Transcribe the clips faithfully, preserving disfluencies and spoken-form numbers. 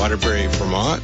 Waterbury, Vermont.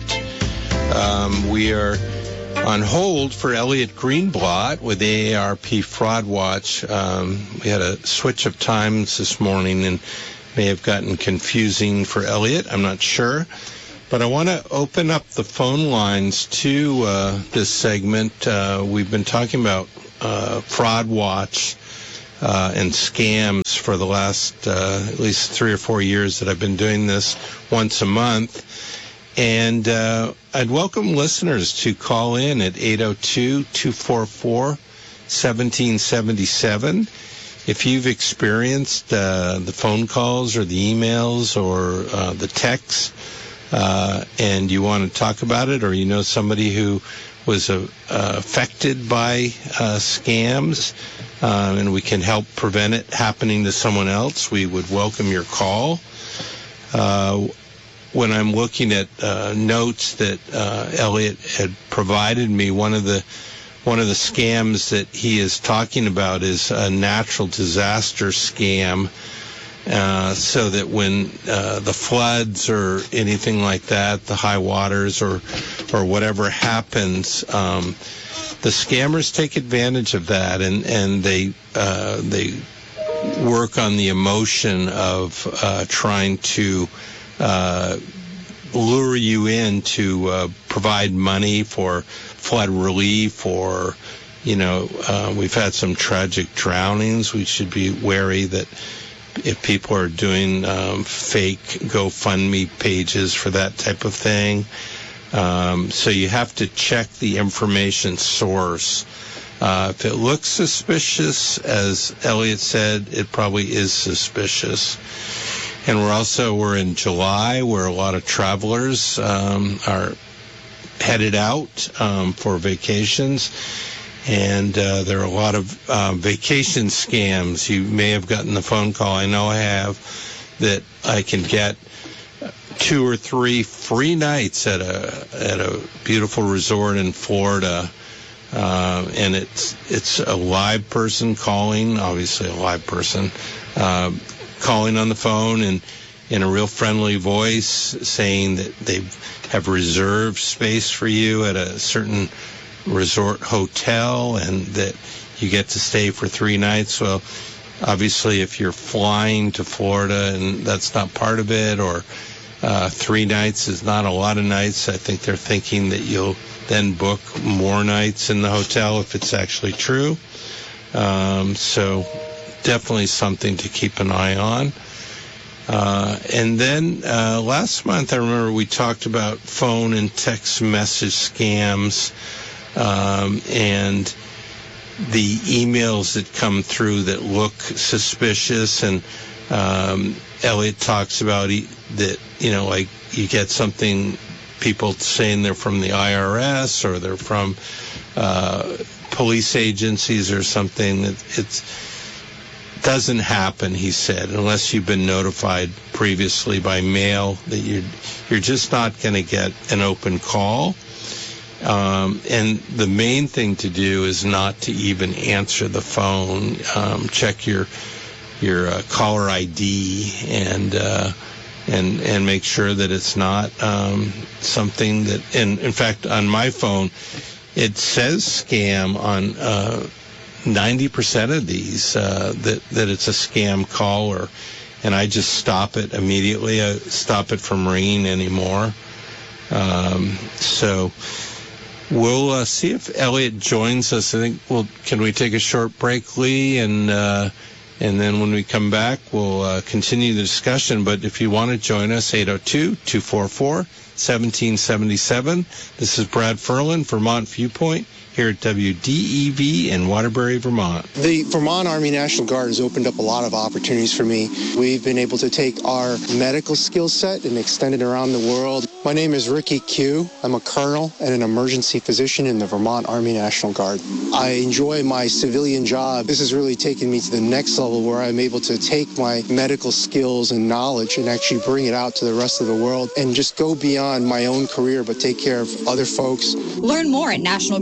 Um, we are on hold for Elliot Greenblatt with A A R P Fraud Watch. Um, we had a switch of times this morning and may have gotten confusing for Elliot. I'm not sure. But I want to open up the phone lines to uh, this segment. Uh, we've been talking about uh, Fraud Watch uh, and scams for the last uh, at least three or four years that I've been doing this once a month. And uh, I'd welcome listeners to call in at eight oh two, two four four, one seven seven seven. If you've experienced uh, the phone calls or the emails or uh, the texts, Uh, and you want to talk about it, or you know somebody who was uh, uh, affected by uh, scams, uh, and we can help prevent it happening to someone else, we would welcome your call. Uh, when I'm looking at uh, notes that uh, Elliot had provided me, one of the one of the scams that he is talking about is a natural disaster scam. Uh, so that when uh, the floods or anything like that, the high waters or or whatever happens, um, the scammers take advantage of that, and and they uh, they work on the emotion of uh, trying to uh, lure you in to uh, provide money for flood relief, or you know uh, we've had some tragic drownings. We should be wary that if people are doing um, fake GoFundMe pages for that type of thing. Um, so you have to check the information source. Uh, if it looks suspicious, as Elliot said, it probably is suspicious. And we're also, we're in July, where a lot of travelers um, are headed out um, for vacations. And uh, there are a lot of uh, vacation scams. You may have gotten the phone call, I know I have, that I can get two or three free nights at a at a beautiful resort in Florida. Uh, and it's it's a live person calling, obviously a live person, uh, calling on the phone and in a real friendly voice saying that they have reserved space for you at a certain resort hotel and that you get to stay for three nights. Well, obviously if you're flying to Florida and that's not part of it, or uh, three nights is not a lot of nights, I think they're thinking that you'll then book more nights in the hotel if it's actually true. Um, so definitely something to keep an eye on. Uh, and then uh, last month, I remember we talked about phone and text message scams. Um, and the emails that come through that look suspicious, and um, Elliot talks about he, that, you know, like you get something, people saying they're from the I R S or they're from uh, police agencies or something. It it's, doesn't happen, he said, unless you've been notified previously by mail that you're, you're just not going to get an open call. Um, and the main thing to do is not to even answer the phone. Um, check your your uh, caller I D and uh, and and make sure that it's not um, something that. And in fact, on my phone, it says scam on uh, ninety percent of these uh, that that it's a scam caller, and I just stop it immediately. I stop it from ringing anymore. Um, so. We'll uh, see if Elliot joins us. I think, well, can we take a short break, Lee? And uh, and then when we come back, we'll uh, continue the discussion. But if you want to join us, eight oh two, two four four, one seven seven seven. This is Brad Ferlin, Vermont Viewpoint, here at W D E V in Waterbury, Vermont. The Vermont Army National Guard has opened up a lot of opportunities for me. We've been able to take our medical skill set and extend it around the world. My name is Ricky Q. I'm a colonel and an emergency physician in the Vermont Army National Guard. I enjoy my civilian job. This has really taken me to the next level where I'm able to take my medical skills and knowledge and actually bring it out to the rest of the world and just go beyond my own career but take care of other folks. Learn more at national guard dot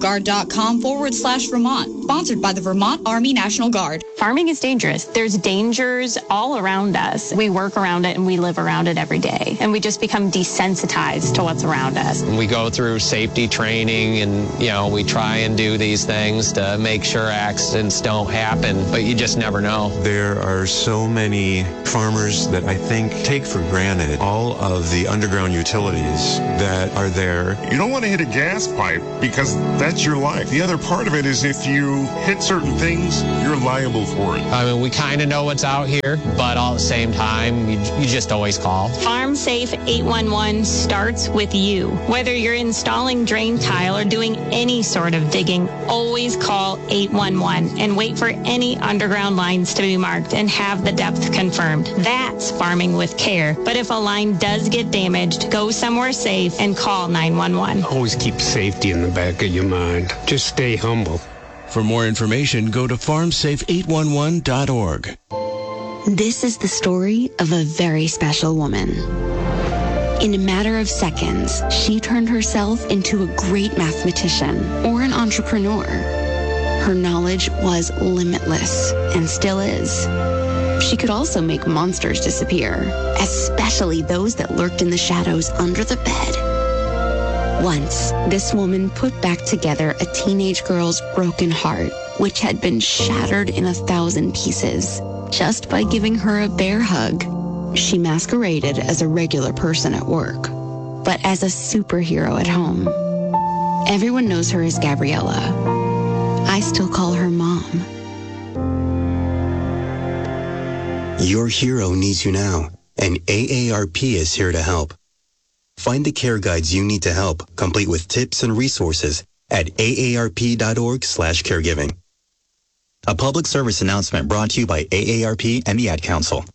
com forward slash Vermont. Sponsored by the Vermont Army National Guard. Farming is dangerous. There's dangers all around us. We work around it and we live around it every day. And we just become desensitized to what's around us. We go through safety training and, you know, we try and do these things to make sure accidents don't happen, but you just never know. There are so many farmers that I think take for granted all of the underground utilities that are there. You don't want to hit a gas pipe because that's your life. The other part of it is if you hit certain things, you're liable for it. I mean, we kind of know what's out here, but all at the same time, you, you just always call. Farm Safe eight one one starts with you. Whether you're installing drain tile or doing any sort of digging, always call eight one one and wait for any underground lines to be marked and have the depth confirmed. That's farming with care. But if a line does get damaged, go somewhere safe and call nine one one. Always keep safety in the back of your mind. Just stay humble. For more information, go to farm safe eight one one dot org. This is the story of a very special woman. In a matter of seconds, she turned herself into a great mathematician or an entrepreneur. Her knowledge was limitless and still is. She could also make monsters disappear, especially those that lurked in the shadows under the bed. Once, this woman put back together a teenage girl's broken heart, which had been shattered in a thousand pieces, just by giving her a bear hug. She masqueraded as a regular person at work, but as a superhero at home. Everyone knows her as Gabriella. I still call her Mom. Your hero needs you now, and A A R P is here to help. Find the care guides you need to help, complete with tips and resources at A A R P dot org slash caregiving. A public service announcement brought to you by A A R P and the Ad Council.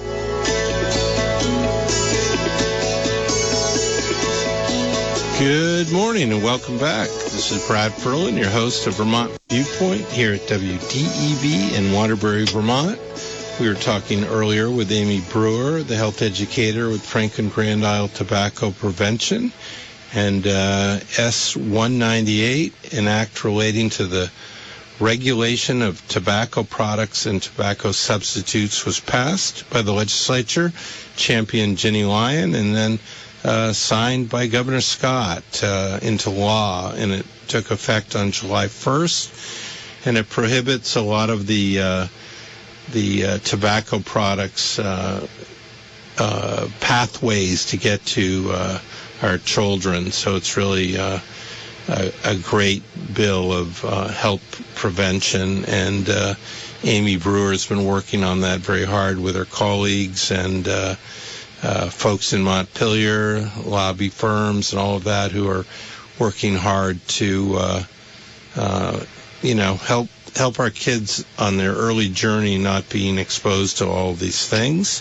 Good morning and welcome back. This is Brad Ferlin, your host of Vermont Viewpoint here at W D E V in Waterbury, Vermont. We were talking earlier with Amy Brewer, the health educator with Franklin Grand Isle Tobacco Prevention, and uh, S one ninety-eight, an act relating to the regulation of tobacco products and tobacco substitutes, was passed by the legislature, championed Ginny Lyon, and then uh, signed by Governor Scott uh, into law, and it took effect on July first, and it prohibits a lot of the uh, the uh, tobacco products uh, uh, pathways to get to uh, our children. So it's really uh, a, a great bill of uh, health prevention, and uh, Amy Brewer has been working on that very hard with her colleagues and uh, uh, folks in Montpelier, lobby firms, and all of that who are working hard to, uh, uh, you know, help help our kids on their early journey not being exposed to all of these things.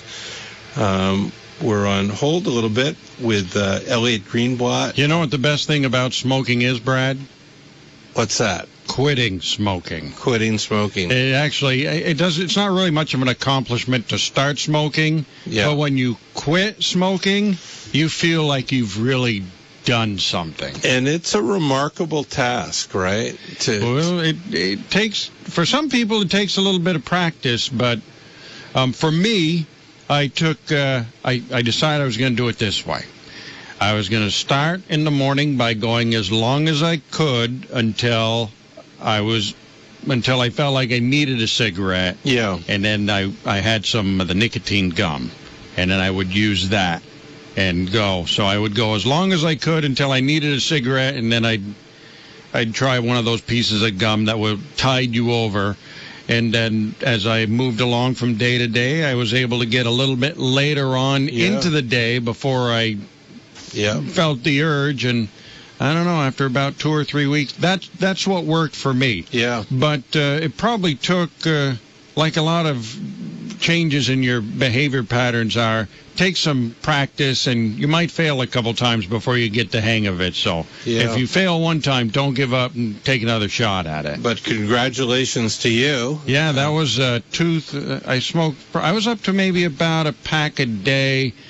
Um, we're on hold a little bit with uh, Elliot Greenblatt. You know what the best thing about smoking is, Brad? What's that? Quitting smoking. Quitting smoking. It actually, it does. It's not really much of an accomplishment to start smoking, yeah. But when you quit smoking, you feel like you've really done something. And it's a remarkable task, right? To, well, it, it takes, for some people, it takes a little bit of practice, but um, for me, I took, uh, I, I decided I was going to do it this way. I was going to start in the morning by going as long as I could until I was, until I felt like I needed a cigarette. Yeah. And then I, I had some of the nicotine gum, and then I would use that and go. So I would go as long as I could until I needed a cigarette, and then I'd I'd try one of those pieces of gum that would tide you over. And then as I moved along from day to day, I was able to get a little bit later on yeah. into the day before I yeah. felt the urge. And I don't know, after about two or three weeks, that's, that's what worked for me. Yeah. But uh, it probably took, uh, like a lot of changes in your behavior patterns are, take some practice, and you might fail a couple times before you get the hang of it. So yeah. if you fail one time, don't give up and take another shot at it. But congratulations to you. Yeah, that was uh, two. Th- I smoked. I was up to maybe about a pack a day,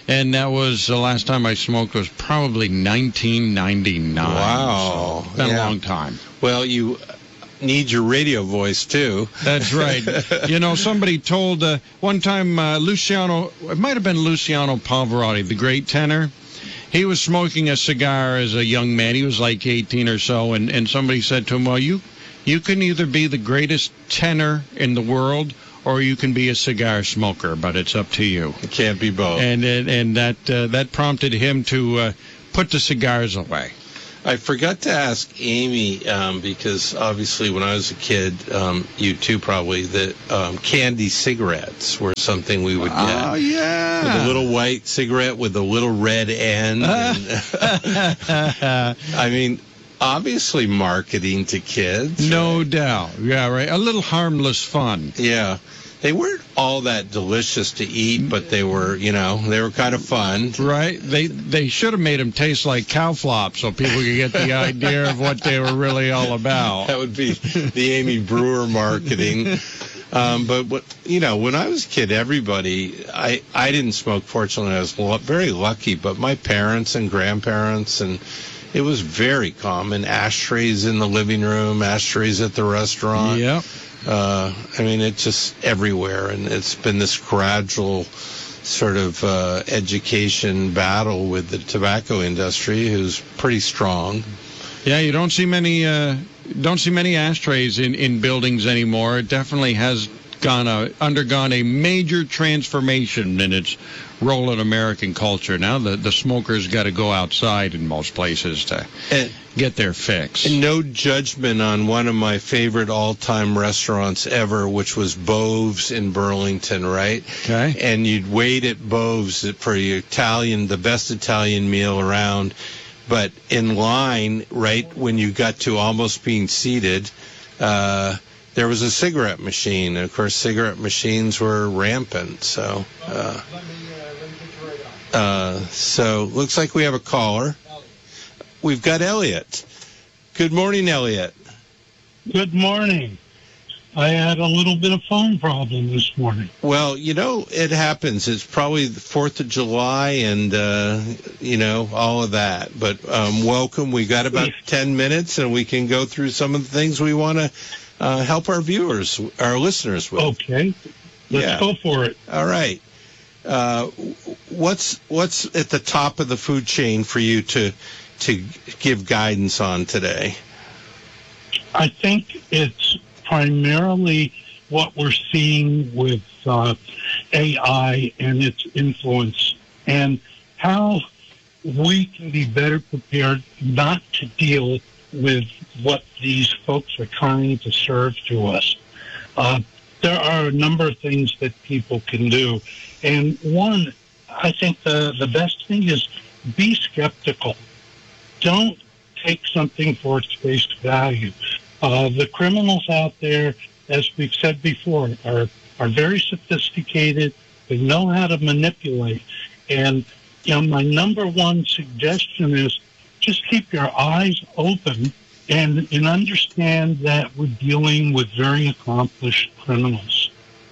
And that was the last time I smoked was probably nineteen ninety-nine. Wow. So it's been Yeah. a long time. Well, you need your radio voice, too. That's right. You know, somebody told uh, one time uh, Luciano, it might have been Luciano Pavarotti, the great tenor. He was smoking a cigar as a young man. He was like eighteen or so, and, and somebody said to him, well, you, you can either be the greatest tenor in the world or you can be a cigar smoker, but it's up to you. It can't be both. And and, and that uh, that prompted him to uh, put the cigars away. I forgot to ask Amy, um, because obviously when I was a kid, um, you too probably, that um, candy cigarettes were something we would get. Oh, yeah. With a little white cigarette with a little red end. And, I mean, obviously marketing to kids. No doubt. Yeah, right. A little harmless fun. Yeah. They weren't all that delicious to eat, but they were, you know, they were kind of fun. Right. They they should have made them taste like cow flop so people could get the idea of what they were really all about. That would be the Amy Brewer marketing. Um, but, what, you know, when I was a kid, everybody, I, I didn't smoke, fortunately. I was lo- very lucky, but my parents and grandparents, and it was very common. Ashtrays in the living room, ashtrays at the restaurant. Yep. Uh, I mean, it's just everywhere, and it's been this gradual sort of uh, education battle with the tobacco industry, who's pretty strong. Yeah, you don't see many uh, don't see many ashtrays in, in buildings anymore. It definitely has gone a, undergone a major transformation in its role in American culture. Now the the smokers got to go outside in most places to and, get their fix. And no judgment on one of my favorite all-time restaurants ever, which was Bove's in Burlington, right? Okay. And you'd wait at Bove's for your Italian, the best Italian meal around, but in line, right when you got to almost being seated, uh, there was a cigarette machine. And of course, cigarette machines were rampant. So, uh, uh, so looks like we have a caller. We've got Elliot. Good morning, Elliot. Good morning. I had a little bit of phone problem this morning. Well, you know, it happens. It's probably the fourth of July and, uh, you know, all of that. But um, welcome. We got about ten minutes, and we can go through some of the things we want to uh, help our viewers, our listeners with. Okay. Let's yeah. go for it. All right. Uh, what's what's at the top of the food chain for you to to give guidance on today? I think it's primarily what we're seeing with uh, A I and its influence, and how we can be better prepared not to deal with what these folks are trying to serve to us. Uh, there are a number of things that people can do, and one, I think the, the best thing is be skeptical. Don't take something for its face value. Uh, the criminals out there, as we've said before, are are very sophisticated. They know how to manipulate. And, you know, my number one suggestion is just keep your eyes open and, and understand that we're dealing with very accomplished criminals.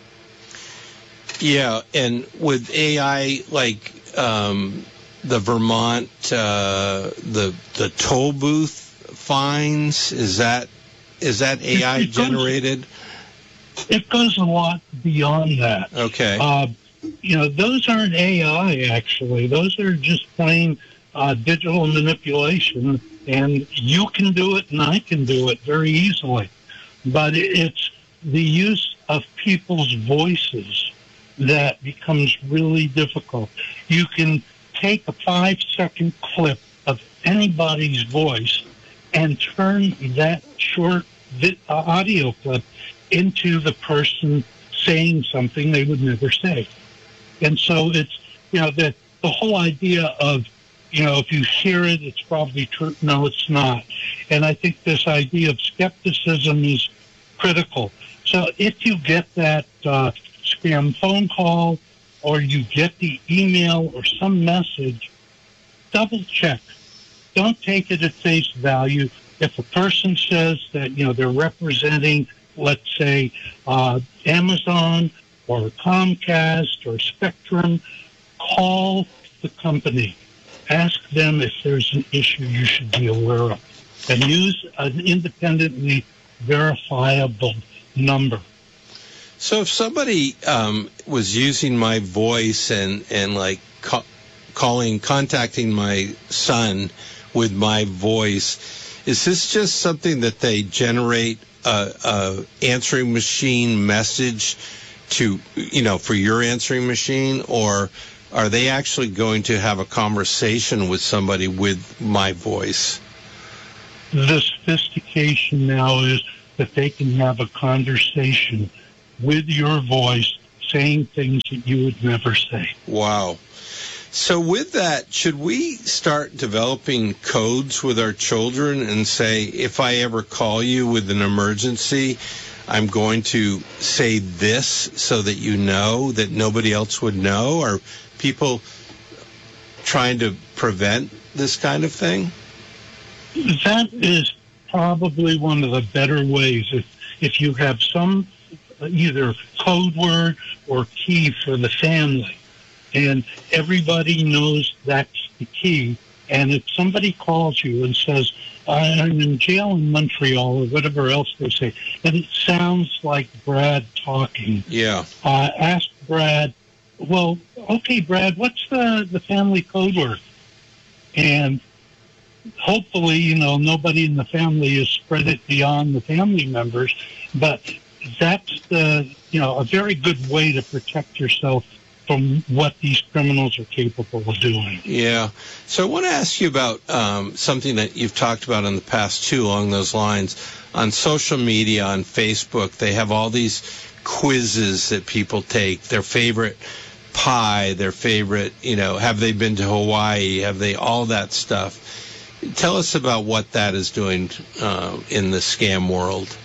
Yeah, and with A I, like um, the Vermont, uh, the the toll booth fines, is that is that A I it, it generated? Goes, it goes a lot beyond that. Okay. Uh, you know, those aren't A I, actually. Those are just plain uh, digital manipulation, and you can do it and I can do it very easily. But it's the use of people's voices that becomes really difficult. You can take a five-second clip of anybody's voice and turn that short vi- uh, audio clip into the person saying something they would never say. And so it's, you know, the, the whole idea of, you know, if you hear it, it's probably true. No, it's not. And I think this idea of skepticism is critical. So if you get that uh, spam phone call or you get the email or some message, double check. Don't take it at face value. If a person says that, you know, they're representing, let's say, uh, Amazon or Comcast or Spectrum, call the company. Ask them if there's an issue you should be aware of. And use an independently verifiable number. So if somebody um, was using my voice and, and like ca- calling, contacting my son with my voice, is this just something that they generate a, a answering machine message to, you know, for your answering machine, or are they actually going to have a conversation with somebody with my voice? The sophistication now is that they can have a conversation with your voice, saying things that you would never say. Wow. So with that, should we start developing codes with our children and say, if I ever call you with an emergency, I'm going to say this so that you know that nobody else would know? Are people trying to prevent this kind of thing? That is probably one of the better ways. If, if you have some either code word or key for the family, and everybody knows that's the key, and if somebody calls you and says, I'm in jail in Montreal, or whatever else they say, and it sounds like Brad talking, yeah. uh, ask Brad, well, okay, Brad, what's the, the family code word? And hopefully, you know, nobody in the family has spread it beyond the family members, but that's the, you know, a very good way to protect yourself from what these criminals are capable of doing. Yeah. So I want to ask you about um, something that you've talked about in the past, too, along those lines. On social media, on Facebook, they have all these quizzes that people take, their favorite pie, their favorite, you know, have they been to Hawaii, have they, all that stuff. Tell us about what that is doing uh, in the scam world.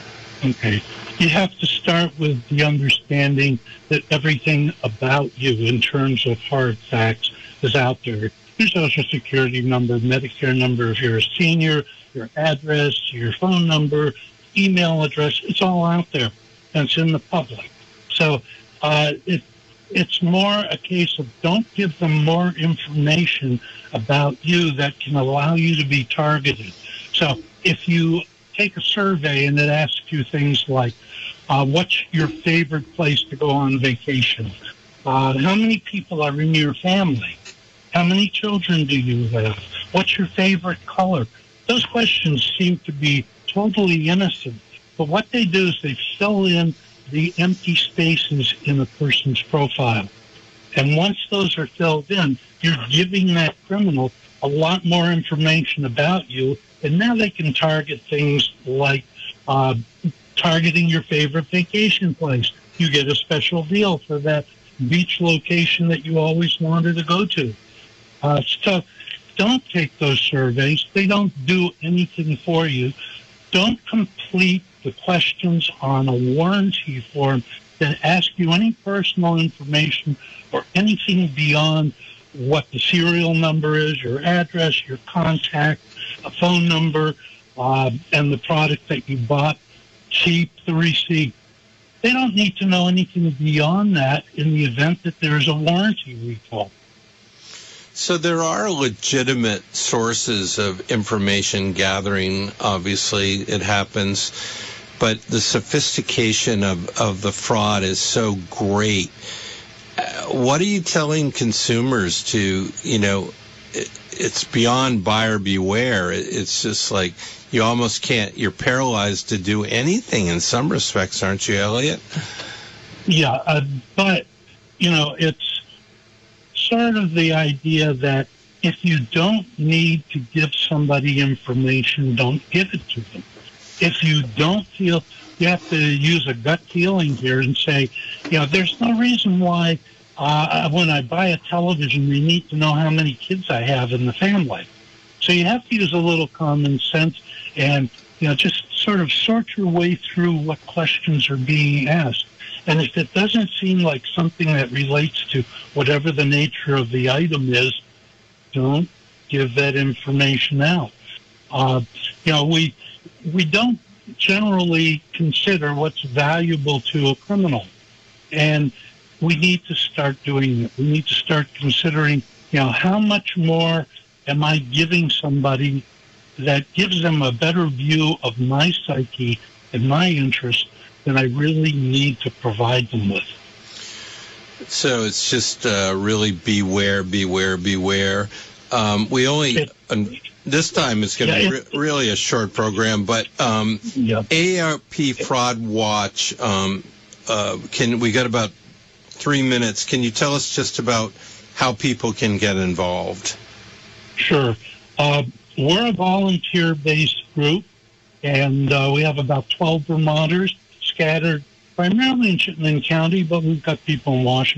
Okay. You have to start with the understanding that everything about you in terms of hard facts is out there. Your Social Security number, Medicare number, if you're a senior, your address, your phone number, email address, it's all out there, and it's in the public. So uh, it, it's more a case of don't give them more information about you that can allow you to be targeted. So if you take a survey and it asks you things like, uh, what's your favorite place to go on vacation? Uh, how many people are in your family? How many children do you have? What's your favorite color? Those questions seem to be totally innocent, but what they do is they fill in the empty spaces in a person's profile. And once those are filled in, you're giving that criminal a lot more information about you, and now they can target things like uh, targeting your favorite vacation place. You get a special deal for that beach location that you always wanted to go to. Uh, so don't take those surveys. They don't do anything for you. Don't complete the questions on a warranty form that ask you any personal information or anything beyond what the serial number is, your address, your contact, a phone number, uh, and the product that you bought. Keep the receipt. They don't need to know anything beyond that in the event that there's a warranty recall. So there are legitimate sources of information gathering. Obviously, it happens. But the sophistication of, of the fraud is so great. Uh, what are you telling consumers to, you know, it, it's beyond buyer beware. It, it's just like you almost can't, you're paralyzed to do anything in some respects, aren't you, Elliot? Yeah, uh, but, you know, it's sort of the idea that if you don't need to give somebody information, don't give it to them. If you don't feel, you have to use a gut feeling here and say, you know, there's no reason why uh, when I buy a television, they need to know how many kids I have in the family. So you have to use a little common sense and, you know, just sort of sort your way through what questions are being asked. And if it doesn't seem like something that relates to whatever the nature of the item is, don't give that information out. Uh, you know, we we don't generally consider what's valuable to a criminal. And we need to start doing it. We need to start considering You know, how much more am I giving somebody that gives them a better view of my psyche and my interest than I really need to provide them with? So it's just uh, really beware, beware, beware. Um, we only, um, this time it's going to Yeah, be re- really a short program, but um, Yeah. A A R P Fraud Watch, um, uh, can we got about three minutes. Can you tell us just about how people can get involved? Sure. Uh, we're a volunteer-based group, and uh, we have about twelve Vermonters scattered primarily in Chittenden County, but we've got people in Washington.